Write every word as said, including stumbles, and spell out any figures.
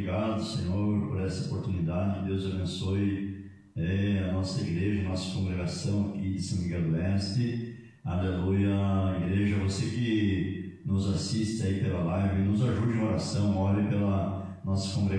obrigado, Senhor, por essa oportunidade. Deus abençoe é, a nossa igreja, a nossa congregação aqui de São Miguel do Oeste. Aleluia, igreja, você que nos assiste aí pela live, nos ajude em oração, ore pela nossa congregação.